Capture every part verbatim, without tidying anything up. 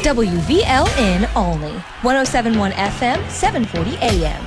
W V L N Olney, one oh seven point one F M, seven forty A M.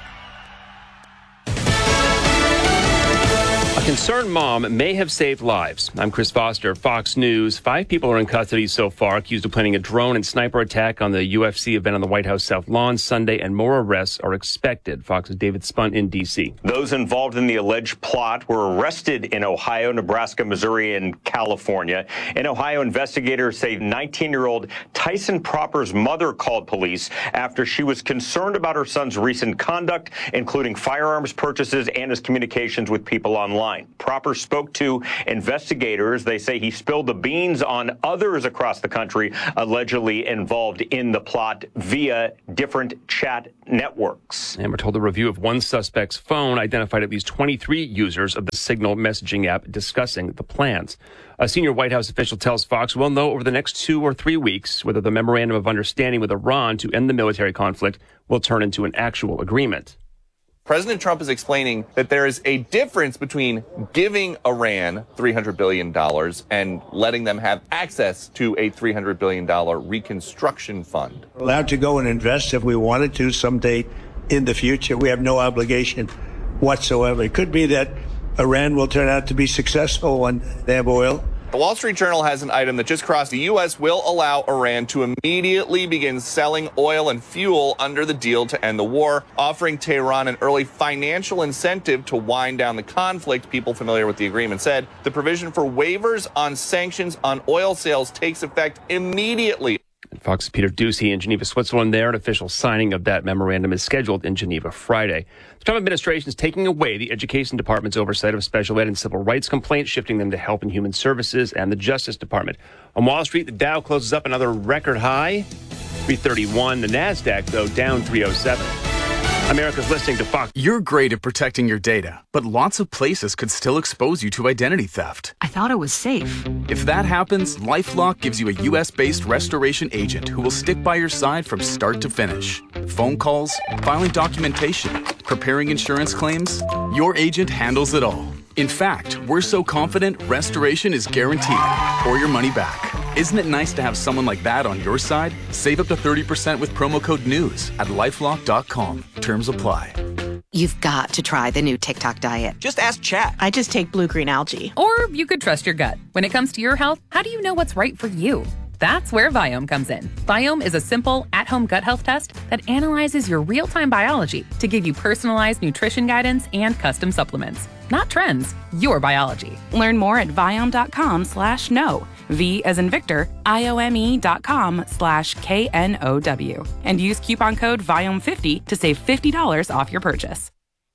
A concerned mom may have saved lives. I'm Chris Foster, Fox News. Five people are in custody so far, accused of planning a drone and sniper attack on the U F C event on the White House South Lawn Sunday, and more arrests are expected. Fox's David Spunt in D C. Those involved in the alleged plot were arrested in Ohio, Nebraska, Missouri, and California. In Ohio, investigators say nineteen-year-old Tyson Proper's mother called police after she was concerned about her son's recent conduct, including firearms purchases and his communications with people online. Proper spoke to investigators. They say he spilled the beans on others across the country allegedly involved in the plot via different chat networks. And we're told a review of one suspect's phone identified at least twenty-three users of the Signal messaging app discussing the plans. A senior White House official tells Fox we'll know over the next two or three weeks whether the memorandum of understanding with Iran to end the military conflict will turn into an actual agreement. President Trump is explaining that there is a difference between giving Iran three hundred billion dollars and letting them have access to a three hundred billion dollars reconstruction fund. We're allowed to go and invest if we wanted to someday in the future. We have no obligation whatsoever. It could be that Iran will turn out to be successful when they have oil. The Wall Street Journal has an item that just crossed. The U S will allow Iran to immediately begin selling oil and fuel under the deal to end the war, offering Tehran an early financial incentive to wind down the conflict. People familiar with the agreement said the provision for waivers on sanctions on oil sales takes effect immediately. Fox's Peter Doocy in Geneva, Switzerland. There, an official signing of that memorandum is scheduled in Geneva Friday. The Trump administration is taking away the Education Department's oversight of special ed and civil rights complaints, shifting them to Health and Human Services and the Justice Department. On Wall Street, the Dow closes up another record high, three thirty-one. The NASDAQ, though, down three oh seven. America's listening to Fox. You're great at protecting your data, but lots of places could still expose you to identity theft. I thought it was safe. If that happens, LifeLock gives you a U S-based restoration agent who will stick by your side from start to finish. Phone calls, filing documentation, preparing insurance claims, your agent handles it all. In fact, we're so confident restoration is guaranteed or your money back. Isn't it nice to have someone like that on your side? Save up to thirty percent with promo code NEWS at lifelock dot com. Terms apply. You've got to try the new TikTok diet. Just ask chat. I just take blue-green algae. Or you could trust your gut. When it comes to your health, how do you know what's right for you? That's where Viome comes in. Viome is a simple, at-home gut health test that analyzes your real-time biology to give you personalized nutrition guidance and custom supplements. Not trends, your biology. Learn more at Viome.com slash no. V as in Victor, I-O-M-E dot com slash K N O W. And use coupon code Viome fifty to save fifty dollars off your purchase.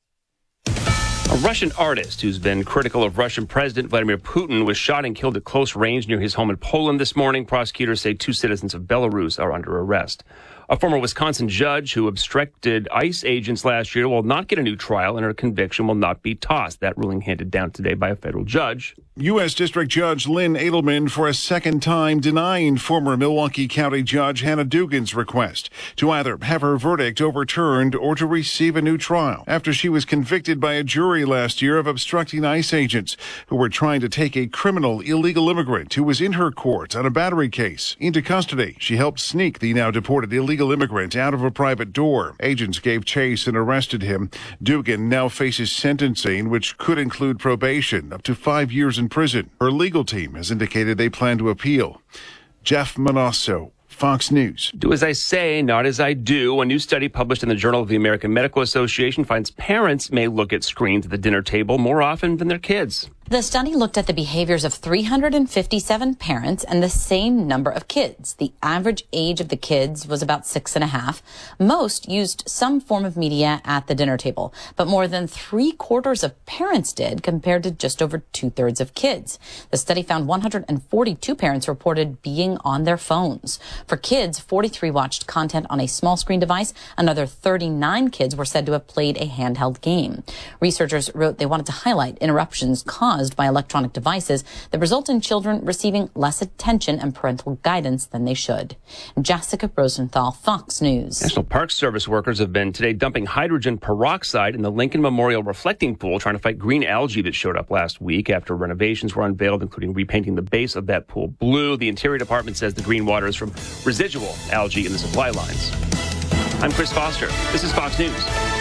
A Russian artist who's been critical of Russian President Vladimir Putin was shot and killed at close range near his home in Poland this morning. Prosecutors say two citizens of Belarus are under arrest. A former Wisconsin judge who obstructed ICE agents last year will not get a new trial, and her conviction will not be tossed. That ruling handed down today by a federal judge. U S. District Judge Lynn Edelman for a second time denying former Milwaukee County Judge Hannah Dugan's request to either have her verdict overturned or to receive a new trial after she was convicted by a jury last year of obstructing ICE agents who were trying to take a criminal illegal immigrant who was in her court on a battery case into custody. She helped sneak the now deported illegal immigrant out of a private door. Agents gave chase and arrested him. Dugan now faces sentencing, which could include probation, up to five years in prison. Her legal team has indicated they plan to appeal. Jeff Manasso, Fox News. Do as I say, not as I do. A new study published in the Journal of the American Medical Association finds parents may look at screens at the dinner table more often than their kids. The study looked at the behaviors of three hundred fifty-seven parents and the same number of kids. The average age of the kids was about six and a half. Most used some form of media at the dinner table, but more than three quarters of parents did compared to just over two thirds of kids. The study found one hundred forty-two parents reported being on their phones. For kids, forty-three watched content on a small screen device. Another thirty-nine kids were said to have played a handheld game. Researchers wrote they wanted to highlight interruptions caused caused by electronic devices that result in children receiving less attention and parental guidance than they should. Jessica Rosenthal, Fox News. National Park Service workers have been today dumping hydrogen peroxide in the Lincoln Memorial reflecting pool, trying to fight green algae that showed up last week after renovations were unveiled, including repainting the base of that pool blue. The Interior Department says the green water is from residual algae in the supply lines. I'm Chris Foster. This is Fox News.